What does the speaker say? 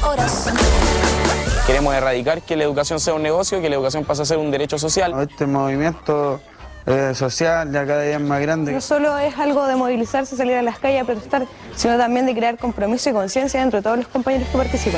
corazón. Queremos erradicar que la educación sea un negocio, que la educación pase a ser un derecho social. Este movimiento social ya cada día es más grande. No solo es algo de movilizarse, salir a las calles a protestar, sino también de crear compromiso y conciencia entre todos los compañeros que participan.